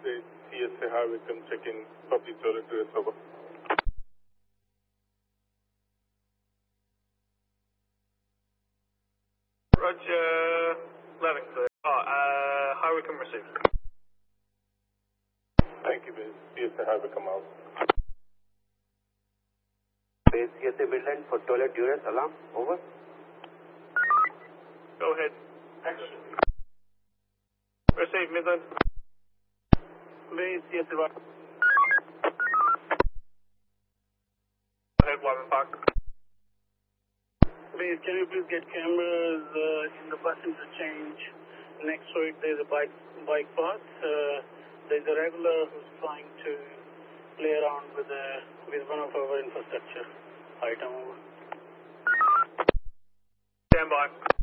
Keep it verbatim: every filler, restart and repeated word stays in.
base, C S A High Wycombe checking public toilet to S over. Roger, eleven clear. Oh, uh, High Wycombe received. Thank you, base. C S A High Wycombe out. Base C S A Midland for toilet duress alarm, over. Go ahead. Action. Receive Midland. Base C S A High. Go ahead, Wyman Park. Base, can you please get cameras uh, in the passenger change next to it? There's a bike bike path. Uh, there's a regular who's trying to play around with a, with one of our infrastructure item. Stand by.